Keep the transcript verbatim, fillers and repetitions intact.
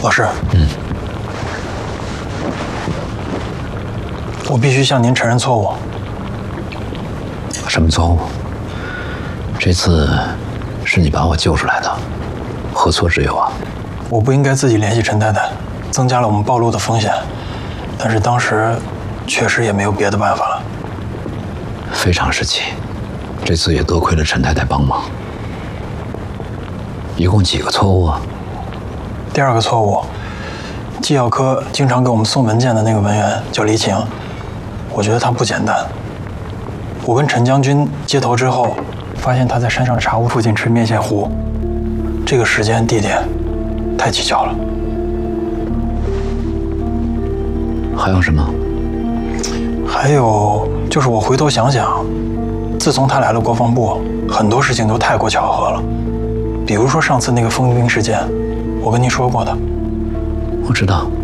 老师， 嗯， 我必须向您承认错误。 什么错误？这次是你把我救出来的，何错之有啊？ 我不应该自己联系陈太太，增加了我们暴露的风险。但是当时确实也没有别的办法了。 非常时期，这次也多亏了陈太太帮忙。一共几个错误啊？ 第二个错误，纪药科经常给我们送文件的那个文员叫黎晴，我觉得他不简单。我跟陈将军接头之后，发现他在山上茶屋附近吃面线糊，这个时间地点太蹊跷了。 还有什么？ 还有就是我回头想想，自从他来了国防部，很多事情都太过巧合了。比如说上次那个封冰事件，我跟您说过的。 我知道。